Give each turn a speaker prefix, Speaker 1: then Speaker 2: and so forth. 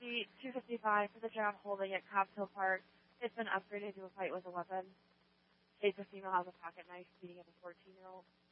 Speaker 1: the 255 for the job holding at Cobbs Hill Park. It's been upgraded to a fight with a weapon. It's a female has a pocket knife beating up a 14-year-old.